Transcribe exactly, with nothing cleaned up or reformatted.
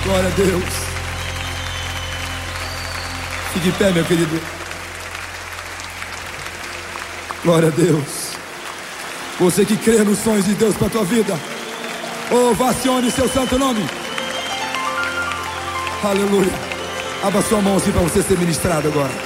Glória a Deus. Fique em pé, meu querido. Glória a Deus. Você que crê nos sonhos de Deus para a tua vida, ovacione seu santo nome. Aleluia. Abra sua mão assim para você ser ministrado agora.